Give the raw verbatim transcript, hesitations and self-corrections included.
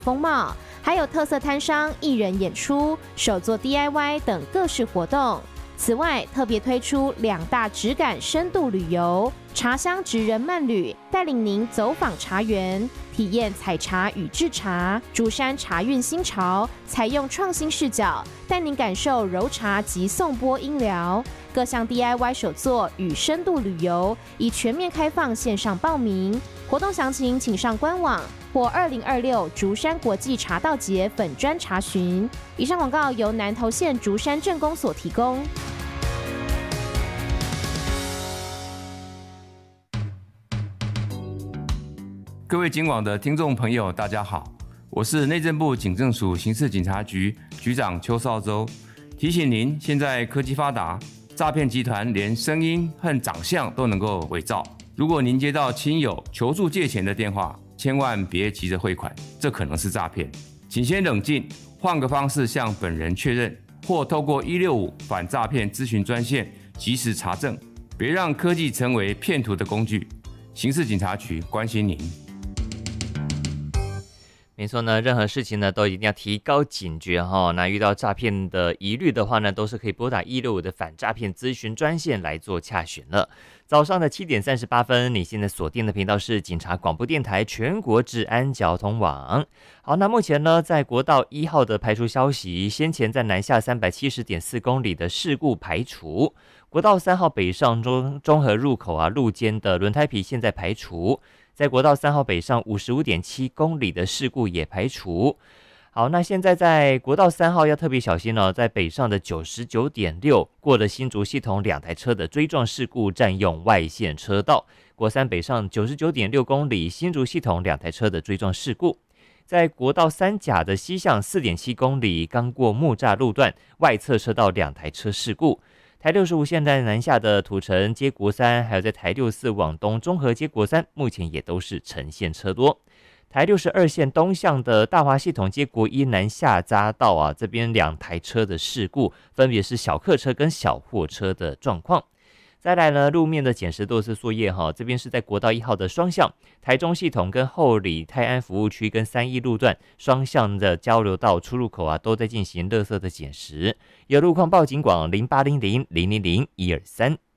风貌，还有特色摊商、艺人演出、手作 D I Y 等各式活动。此外，特别推出两大质感深度旅游，茶香职人慢旅带领您走访茶园，体验采茶与制茶，竹山茶韵新潮，采用创新视角，带您感受揉茶及颂钵音疗。各项 D I Y 手作与深度旅游已全面开放线上报名，活动详情请上官网或二零二六竹山国际茶道节粉专查询。以上广告由南投县竹山镇公所提供。 各位警网的听众朋友，大家好，我是内政部警政署刑事警察局局长邱少洲。提醒您，现在科技发达，诈骗集团连声音和长相都能够伪造。如果您接到亲友求助借钱的电话，千万别急着汇款，这可能是诈骗。请先冷静，换个方式向本人确认，或透过一六五反诈骗咨询专线及时查证，别让科技成为骗徒的工具。刑事警察局关心您。 没错呢，任何事情呢都一定要提高警觉哈。那遇到诈骗的疑虑的话呢，都是可以拨打一六五的反诈骗咨询专线来做洽询了。早上的七点三十八分，你现在锁定的频道是警察广播电台全国治安交通网。好，那目前呢，在国道一号的排除消息，先前在南下三百七十点四公里的事故排除，国道三号北上中中和入口啊路肩的轮胎皮现在排除。在国道三号北上 五十五点七公里的事故也排除。好，那现在在国道三号要特别小心哦，在北上的 九十九点六 过了新竹系统两台车的追撞事故，占用外线车道。国三北上 九十九点六公里新竹系统两台车的追撞事故。在国道三甲的西向 四点七公里，刚过木栅路段外侧车道两台车事故。台六十五线在南下的土城接国三，还有在台六四往东中和接国三，目前也都是呈现车多。台六十二线东向的大华系统接国一南下匝道啊，这边两台车的事故，分别是小客车跟小货车的状况。再来呢，路面的捡拾都是作业哈，这边是在国道一号的双向，台中系统跟后里泰安服务区跟三义路段双向的交流道出入口啊，都在进行垃圾的捡拾。有路况报警广零八零零零零零一二三。